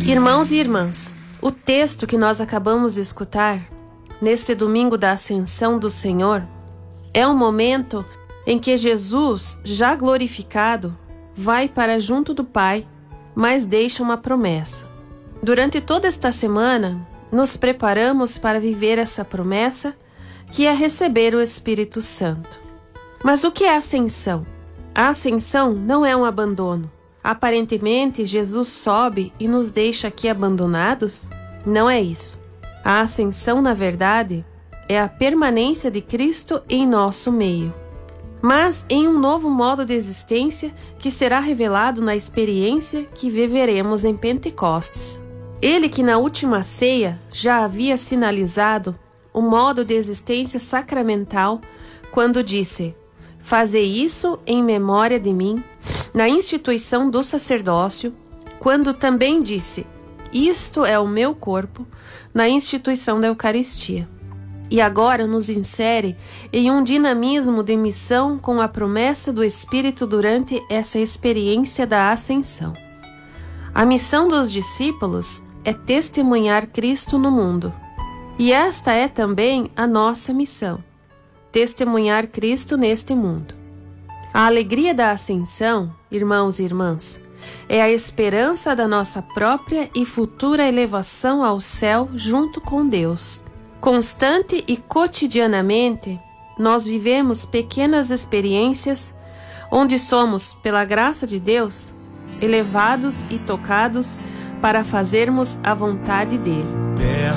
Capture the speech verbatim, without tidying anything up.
Irmãos e irmãs, o texto que nós acabamos de escutar, neste domingo da Ascensão do Senhor, é um momento em que Jesus, já glorificado, vai para junto do Pai, mas deixa uma promessa. Durante toda esta semana, nos preparamos para viver essa promessa, que é receber o Espírito Santo. Mas o que é ascensão? A ascensão não é um abandono. Aparentemente, Jesus sobe e nos deixa aqui abandonados? Não é isso. A ascensão, na verdade, é a permanência de Cristo em nosso meio, mas em um novo modo de existência que será revelado na experiência que viveremos em Pentecostes. Ele que na última ceia já havia sinalizado o modo de existência sacramental quando disse: "Fazei isso em memória de mim", na instituição do sacerdócio, quando também disse: "Isto é o meu corpo", na instituição da Eucaristia. E agora nos insere em um dinamismo de missão com a promessa do Espírito durante essa experiência da ascensão. A missão dos discípulos é testemunhar Cristo no mundo. E esta é também a nossa missão, testemunhar Cristo neste mundo. A alegria da ascensão, irmãos e irmãs, é a esperança da nossa própria e futura elevação ao céu junto com Deus. Constante e cotidianamente, nós vivemos pequenas experiências onde somos, pela graça de Deus, elevados e tocados para fazermos a vontade dele.